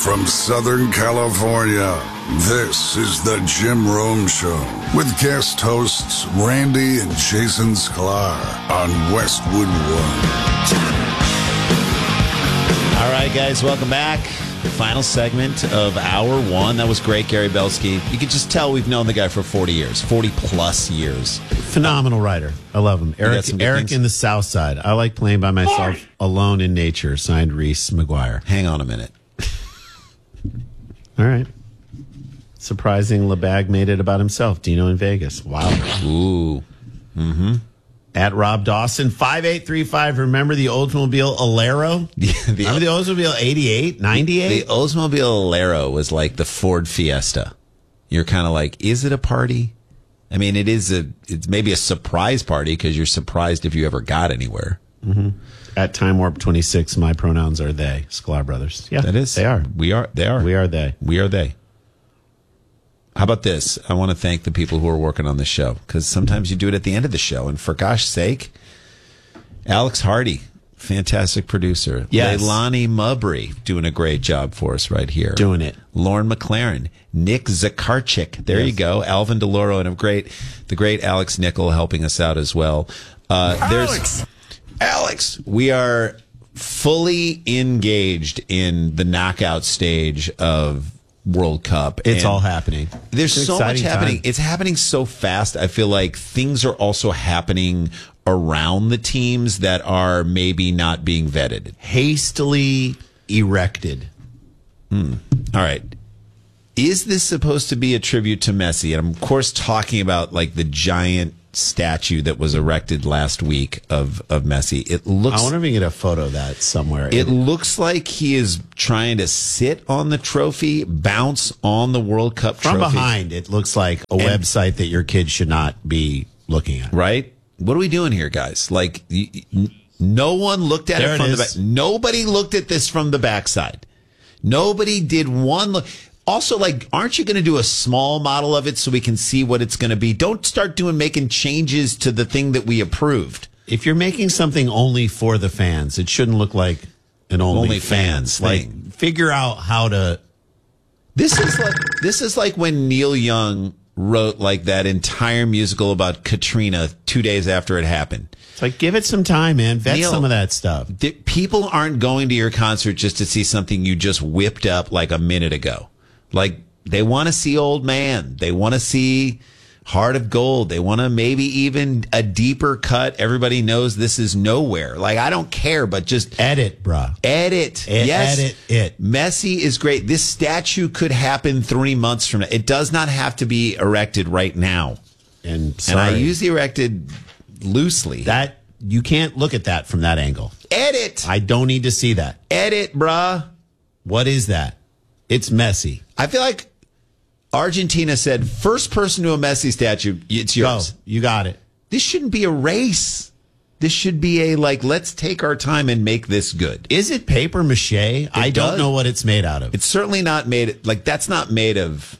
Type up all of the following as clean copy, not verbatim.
from Southern California, this is the Jim Rome Show with guest hosts Randy and Jason Sklar on Westwood One. All right, guys, welcome back. The final segment of Hour 1. That was great, Gary Belsky. You can just tell we've known the guy for 40 years, 40-plus years. Phenomenal writer. I love him. Eric in the South Side. I like playing by myself, alone in nature, signed Reese McGuire. Hang on a minute. All right. Surprising LeBag made it about himself. Dino in Vegas. Wow. Ooh. Mm-hmm. At Rob Dawson, 5835. Remember the Oldsmobile Alero? Remember the Oldsmobile 88, 98? The Oldsmobile Alero was like the Ford Fiesta. You're kind of like, is it a party? I mean, it's maybe a surprise party because you're surprised if you ever got anywhere. Mm-hmm. At Time Warp 26, my pronouns are they, Sklar Brothers. Yeah, that is. They are. We are. They are. We are they. We are they. How about this? I want to thank the people who are working on the show because sometimes you do it at the end of the show. And for gosh sake, Alex Hardy, fantastic producer. Yes. Leilani Mubry doing a great job for us right here. Doing it. Lauren McLaren, Nick Zakarchik. There you go. Alvin DeLoro and the great Alex Nickel helping us out as well. Alex, we are fully engaged in the knockout stage of World Cup. It's all happening. There's so much happening. Time. It's happening so fast. I feel like things are also happening around the teams that are maybe not being vetted. Hastily erected. All right. Is this supposed to be a tribute to Messi? And I'm, of course, talking about like the giant statue that was erected last week of Messi. It looks. I wonder if we can get a photo of that somewhere. It looks like he is trying to sit on the trophy, bounce on the World Cup from trophy. behind. It looks like a website that your kid should not be looking at. Right? What are we doing here, guys? Like, no one looked at it from the back. Nobody looked at this from the backside. Nobody did one look. Also, like, aren't you going to do a small model of it so we can see what it's going to be? Don't start making changes to the thing that we approved. If you're making something only for the fans, it shouldn't look like an only fans thing. Like, figure out how to. This is like when Neil Young wrote like that entire musical about Katrina 2 days after it happened. It's like, give it some time, man. Vet some of that stuff. People aren't going to your concert just to see something you just whipped up like a minute ago. Like, they want to see Old Man. They want to see Heart of Gold. They want to maybe even a deeper cut. Everybody knows this is Nowhere. Like, I don't care, but just edit, bruh. Edit. Yes. Edit it. Messi is great. This statue could happen 3 months from now. It does not have to be erected right now. And I use the erected loosely. That you can't look at that from that angle. Edit. I don't need to see that. Edit, bruh. What is that? It's Messi. I feel like Argentina said, first person to a Messi statue, it's yours. Go. You got it. This shouldn't be a race. This should be a, like, let's take our time and make this good. Is it paper mache? I don't know what it's made out of. It's certainly not made, like, that's not made of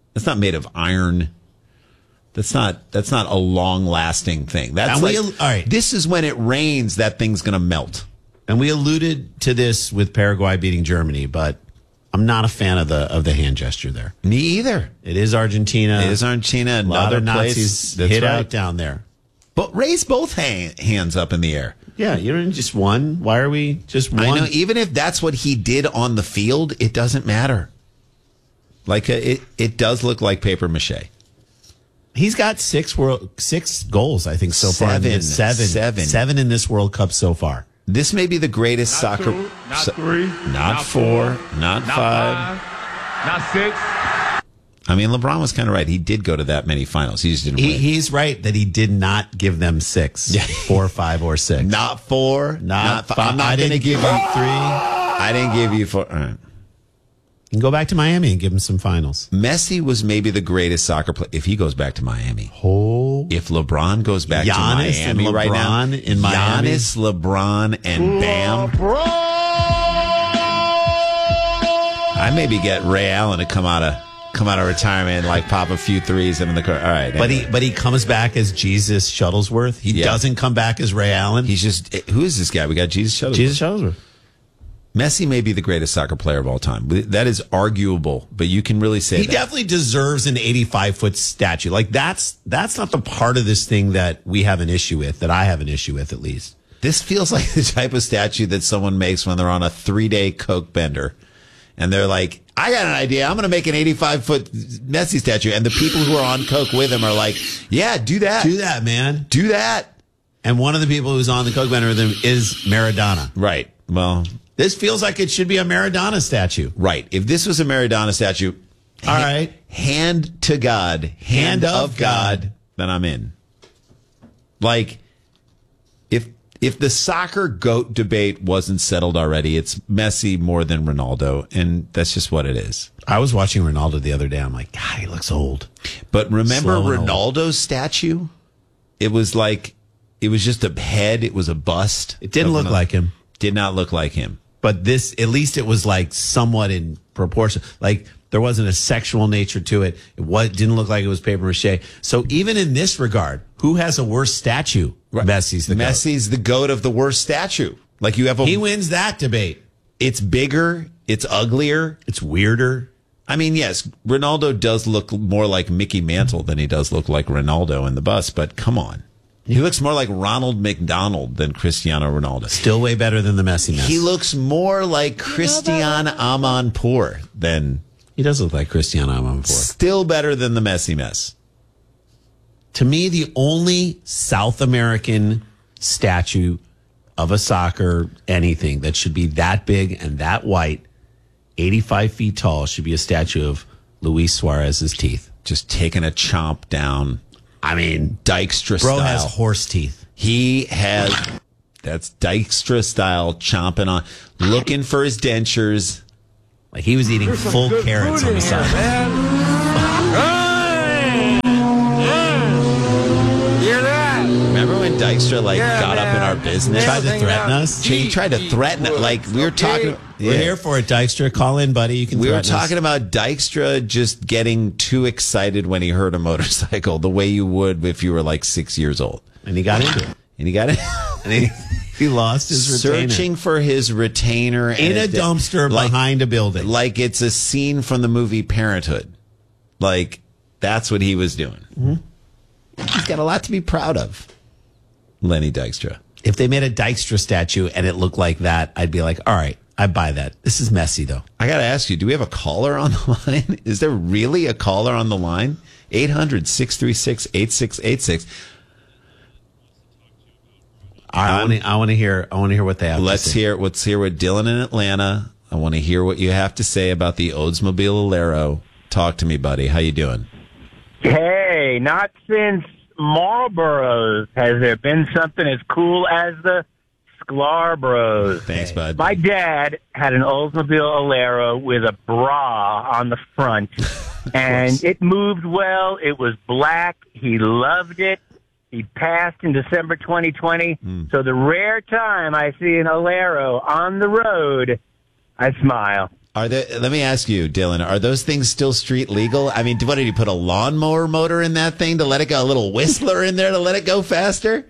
iron. That's not a long-lasting thing. That's like, all right. This is when it rains, that thing's going to melt. And we alluded to this with Paraguay beating Germany, but I'm not a fan of the hand gesture there. Me either. It is Argentina. It is Argentina. A lot of place. Nazis That's hit right. out down there. But raise both hands up in the air. Yeah, you don't just one. Why are we just one? I know. Even if that's what he did on the field, it doesn't matter. Like it does look like paper mache. He's got six goals, I think, so far. Seven in this World Cup so far. This may be the greatest Not soccer. two, not three, not four, not five, not six. I mean, LeBron was kind of right. He did go to that many finals. He just didn't win. He's right that he did not give them 6, 4, 5, or 6. Not 4, not 5. I'm not I didn't give you 3. I didn't give you 4. All right. You can go back to Miami and give him some finals. Messi was maybe the greatest soccer player if he goes back to Miami. If LeBron goes back to Miami right now, in Miami. Giannis, LeBron, and Bam. I maybe get Ray Allen to come out of retirement and like pop a few threes in the court. All right, but he comes back as Jesus Shuttlesworth. He doesn't come back as Ray Allen. He's just, who is this guy? We got Jesus Shuttlesworth. Jesus Shuttlesworth. Messi may be the greatest soccer player of all time. That is arguable, but you can really say he definitely deserves an 85-foot statue. Like that's not the part of this thing that we have an issue with, that I have an issue with at least. This feels like the type of statue that someone makes when they're on a 3-day coke bender. And they're like, I got an idea. I'm going to make an 85-foot Messi statue. And the people who are on coke with him are like, yeah, do that. Do that, man. Do that. And one of the people who's on the coke bender with him is Maradona. Right. Well, this feels like it should be a Maradona statue. Right. If this was a Maradona statue, all right, hand to God, hand of God, then I'm in. Like, if the soccer GOAT debate wasn't settled already, it's Messi more than Ronaldo, and that's just what it is. I was watching Ronaldo the other day. I'm like, God, he looks old. But remember Ronaldo's statue? It was just a head. It was a bust. It didn't look like him. Did not look like him. But this, at least it was like somewhat in proportion. Like there wasn't a sexual nature to it. It didn't look like it was paper mache. So even in this regard, who has a worse statue? Right. Messi's the GOAT of the worst statue. Like he wins that debate. It's bigger. It's uglier. It's weirder. I mean, yes, Ronaldo does look more like Mickey Mantle than he does look like Ronaldo in the bus. But come on. He looks more like Ronald McDonald than Cristiano Ronaldo. Still way better than the Messi mess. He looks more like Christian Amanpour than... He does look like Christian Amanpour. Still better than the Messi mess. To me, the only South American statue of a soccer anything that should be that big and that white, 85 feet tall, should be a statue of Luis Suarez's teeth. Just taking a chomp down. I mean, Dykstra style. Bro has horse teeth. He has, that's Dykstra style, chomping on, looking for his dentures. Like he was eating full carrots on the side. Remember when Dykstra got up in our business? Tried to threaten us? He tried to threaten it. Like we were talking. We're here for it, Dykstra. Call in, buddy. You can. We were talking about Dykstra just getting too excited when he heard a motorcycle, the way you would if you were like 6 years old. And he got into it. And he got it. And he lost his retainer. Searching for his retainer in a dumpster behind a building. Like it's a scene from the movie Parenthood. Like that's what he was doing. Mm-hmm. He's got a lot to be proud of, Lenny Dykstra. If they made a Dykstra statue and it looked like that, I'd be like, all right, I buy that. This is Messi, though. I got to ask you, do we have a caller on the line? Is there really a caller on the line? 800-636-8686. I want to hear what they have to say. Let's hear what Dylan in Atlanta. I want to hear what you have to say about the Oldsmobile Alero. Talk to me, buddy. How you doing? Hey, not since Marlboros has there been something as cool as the Sklar-Bros. Thanks, bud. My dad had an Oldsmobile Alero with a bra on the front, and it moved well. It was black. He loved it. He passed in December 2020. So the rare time I see an Alero on the road, I smile. Let me ask you, Dylan, are those things still street legal? I mean, what did he put a lawnmower motor in that thing to let it go? A little whistler in there to let it go faster?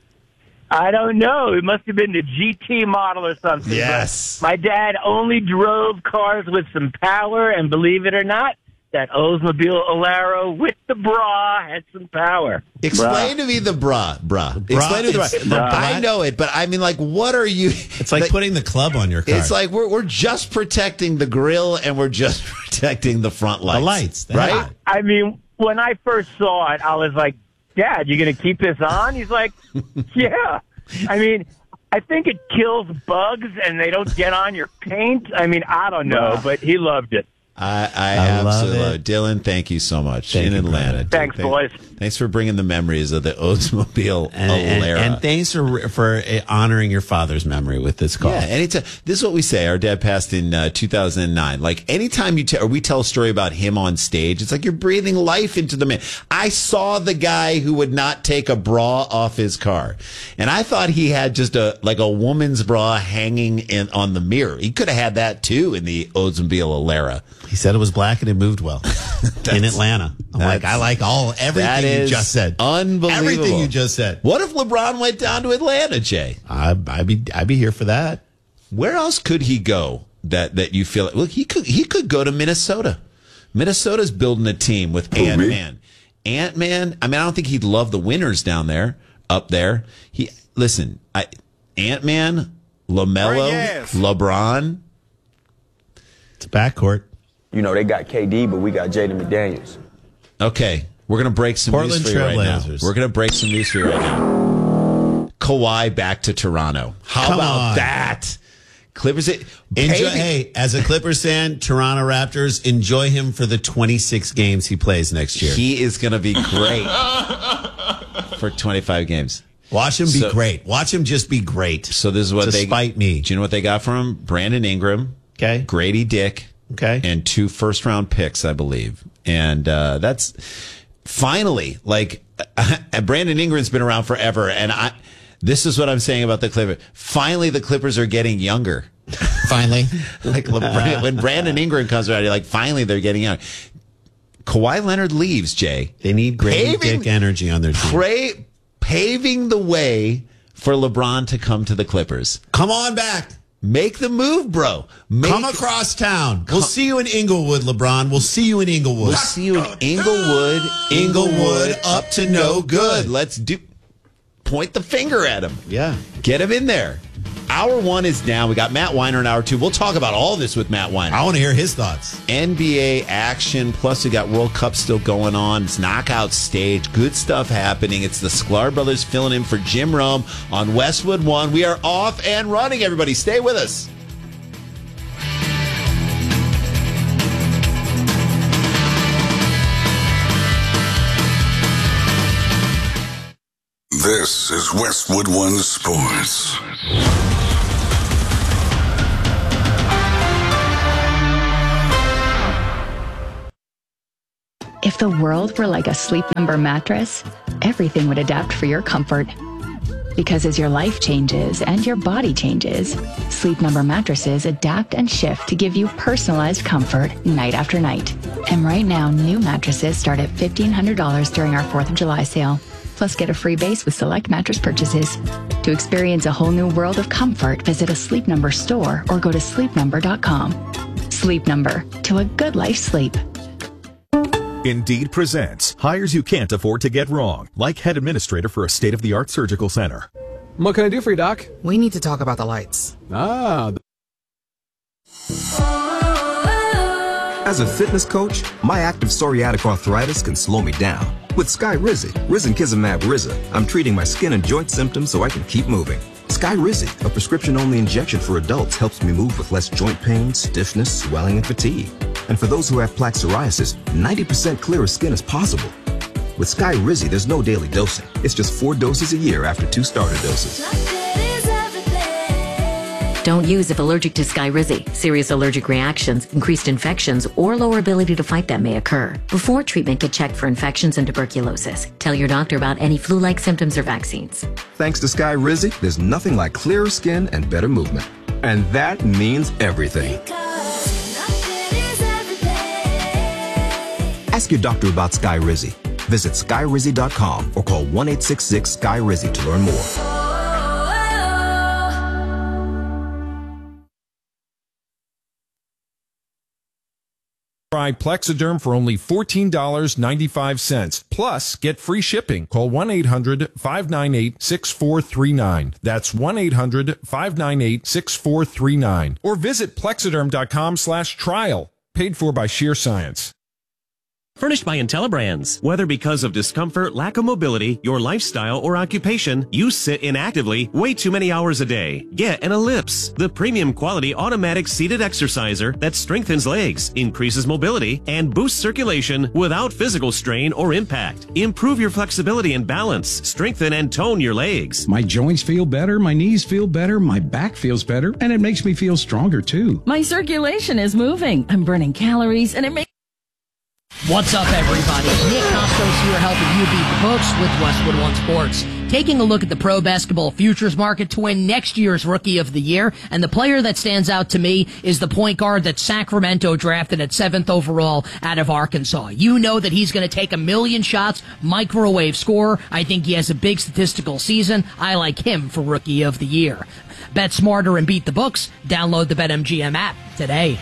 I don't know. It must have been the GT model or something. Yes. But my dad only drove cars with some power, and believe it or not, that Oldsmobile Alero with the bra had some power. Explain to me the bra. Explain to me the bra. I know it, but I mean, like, what are you? It's like putting the club on your car. It's like we're just protecting the grill and we're just protecting the front lights. The lights, right? I mean, when I first saw it, I was like, Dad, you going to keep this on? He's like, yeah. I mean, I think it kills bugs and they don't get on your paint. I mean, I don't know, but he loved it. I absolutely love it. Dylan, thank you so much in Atlanta. Thanks, boys. Thanks for bringing the memories of the Oldsmobile Alero. And thanks for honoring your father's memory with this call. Yeah, anytime. This is what we say. Our dad passed in 2009. Like, anytime we tell a story about him on stage, it's like you're breathing life into the man. I saw the guy who would not take a bra off his car. And I thought he had just a woman's bra hanging on the mirror. He could have had that, too, in the Oldsmobile Alero. He said it was black and it moved well in Atlanta. I like everything you just said. Unbelievable. Everything you just said. What if LeBron went down to Atlanta, Jay? I'd be here for that. Where else could he go that you feel? Look, he could go to Minnesota. Minnesota's building a team with Ant-Man. Ant-Man. I mean, I don't think he'd love the winters up there. Ant-Man, LaMelo, LeBron. It's a backcourt. You know, they got KD, but we got Jaden McDaniels. Okay, we're going to break some news for you right now. We're going to break some news for you right now. Kawhi back to Toronto. How about that? Clippers. Hey, as a Clippers fan, Toronto Raptors, enjoy him for the 26 games he plays next year. He is going to be great for 25 games. Watch him be great. Watch him just be great. So this is what despite me. Do you know what they got from him? Brandon Ingram, okay, Grady Dick, okay, and 2 first-round picks, I believe. And that's finally Brandon Ingram's been around forever, and this is what I'm saying about the Clippers. Finally, the Clippers are getting younger. Finally. When Brandon Ingram comes around, you're like, finally, they're getting younger. Kawhi Leonard leaves, Jay. They need Grady Dick energy on their team. Paving the way for LeBron to come to the Clippers. Come on back. Make the move, bro. Come across town. We'll see you in Inglewood, LeBron. We'll see you in Inglewood. We'll see you in Inglewood. Inglewood up to no good. Let's point the finger at him. Yeah. Get him in there. Hour 1 is down. We got Matt Weiner in hour 2. We'll talk about all this with Matt Weiner. I want to hear his thoughts. NBA action. Plus, we got World Cup still going on. It's knockout stage. Good stuff happening. It's the Sklar brothers filling in for Jim Rome on Westwood One. We are off and running, everybody. Stay with us. This is Westwood One Sports. If the world were like a Sleep Number mattress, everything would adapt for your comfort. Because as your life changes and your body changes, Sleep Number mattresses adapt and shift to give you personalized comfort night after night. And right now, new mattresses start at $1,500 during our 4th of July sale. Plus, get a free base with select mattress purchases. To experience a whole new world of comfort, visit a Sleep Number store or go to sleepnumber.com. Sleep Number, to a good life sleep. Indeed presents hires you can't afford to get wrong, like head administrator for a state-of-the-art surgical center. What can I do for you, Doc? We need to talk about the lights. As a fitness coach, my active psoriatic arthritis can slow me down. With Skyrizi, Risankizumab Riza, I'm treating my skin and joint symptoms so I can keep moving. Skyrizi, a prescription-only injection for adults, helps me move with less joint pain, stiffness, swelling, and fatigue. And for those who have plaque psoriasis, 90% clearer skin is possible. With Skyrizi, there's no daily dosing. It's just 4 doses a year after 2 starter doses. Don't use if allergic to Skyrizi. Serious allergic reactions, increased infections, or lower ability to fight them may occur. Before treatment, get checked for infections and tuberculosis. Tell your doctor about any flu-like symptoms or vaccines. Thanks to Skyrizi, there's nothing like clearer skin and better movement. And that means everything. Ask your doctor about Skyrizi. Visit Skyrizi.com or call 1-866-SKY-RIZI to learn more. Try Plexiderm for only $14.95. Plus, get free shipping. Call 1-800-598-6439. That's 1-800-598-6439. Or visit Plexiderm.com/trial. Paid for by Sheer Science. Furnished by IntelliBrands. Whether because of discomfort, lack of mobility, your lifestyle, or occupation, you sit inactively way too many hours a day. Get an Ellipse, the premium quality automatic seated exerciser that strengthens legs, increases mobility, and boosts circulation without physical strain or impact. Improve your flexibility and balance, strengthen and tone your legs. My joints feel better, my knees feel better, my back feels better, and it makes me feel stronger too. My circulation is moving. I'm burning calories, and it makes... What's up, everybody? Nick Costos here helping you beat the books with Westwood One Sports. taking a look at the pro basketball futures market to win next year's Rookie of the Year, and the player that stands out to me is the point guard that Sacramento drafted at 7th overall out of Arkansas. You know that he's going to take 1,000,000 shots, microwave scorer. I think he has a big statistical season. I like him for Rookie of the Year. Bet smarter and beat the books. Download the BetMGM app today.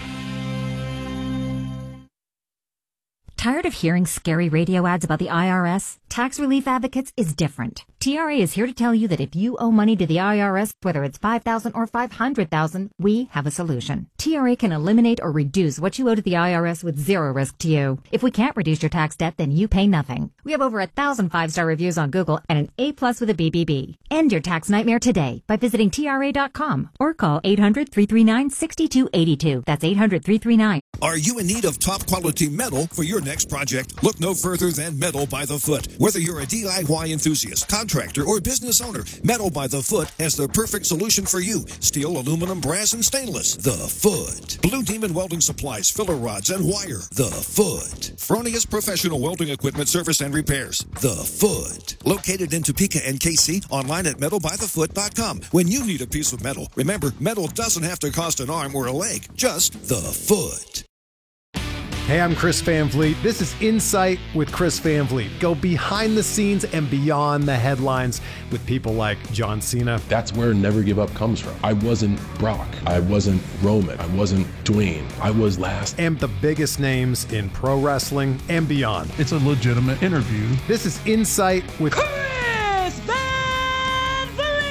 Tired of hearing scary radio ads about the IRS? Tax Relief Advocates is different. TRA is here to tell you that if you owe money to the IRS, whether it's $5,000 or $500,000, we have a solution. TRA can eliminate or reduce what you owe to the IRS with zero risk to you. If we can't reduce your tax debt, then you pay nothing. We have over 1,000 5-star reviews on Google and an A+ with a BBB. End your tax nightmare today by visiting TRA.com or call 800-339-6282. That's 800-339. Are you in need of top quality metal for your next project? Look no further than Metal by the Foot. Whether you're a DIY enthusiast, contractor, or business owner, Metal by the Foot has the perfect solution for you. Steel, aluminum, brass, and stainless. The Foot. Blue Demon Welding Supplies, filler rods, and wire. The Foot. Fronius Professional Welding Equipment Service and Repairs. The Foot. Located in Topeka and KC, online at metalbythefoot.com. When you need a piece of metal, remember, metal doesn't have to cost an arm or a leg, just the Foot. Hey, I'm Chris Van Vliet. This is Insight with Chris Van Vliet. Go behind the scenes and beyond the headlines with people like John Cena. That's where Never Give Up comes from. I wasn't Brock. I wasn't Roman. I wasn't Dwayne. I was last. And the biggest names in pro wrestling and beyond. It's a legitimate interview. This is Insight with Chris Van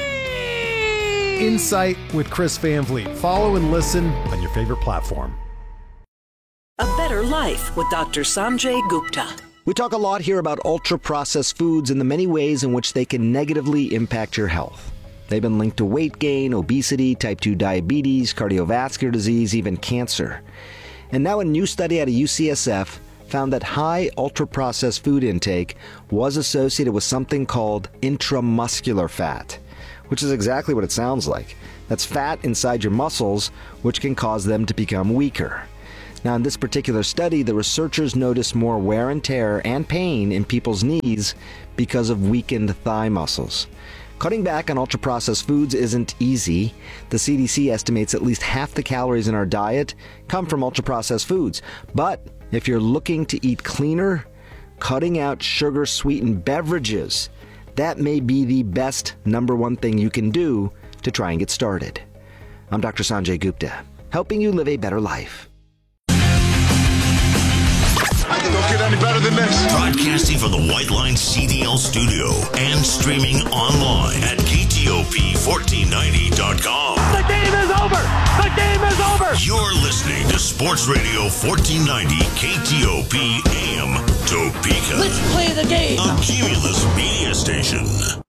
Vliet. Insight with Chris Van Vliet. Follow and listen on your favorite platform. A Better Life with Dr. Sanjay Gupta. We talk a lot here about ultra-processed foods and the many ways in which they can negatively impact your health. They've been linked to weight gain, obesity, type 2 diabetes, cardiovascular disease, even cancer. And now a new study out of UCSF found that high ultra-processed food intake was associated with something called intramuscular fat, which is exactly what it sounds like. That's fat inside your muscles, which can cause them to become weaker. Now, in this particular study, the researchers noticed more wear and tear and pain in people's knees because of weakened thigh muscles. Cutting back on ultra-processed foods isn't easy. The CDC estimates at least half the calories in our diet come from ultra-processed foods. But if you're looking to eat cleaner, cutting out sugar-sweetened beverages, that may be the best #1 thing you can do to try and get started. I'm Dr. Sanjay Gupta, helping you live a better life. Don't get any better than this. Broadcasting from the White Line CDL studio and streaming online at KTOP1490.com. The game is over! The game is over! You're listening to Sports Radio 1490 KTOP AM Topeka. Let's play the game! A Cumulus media station.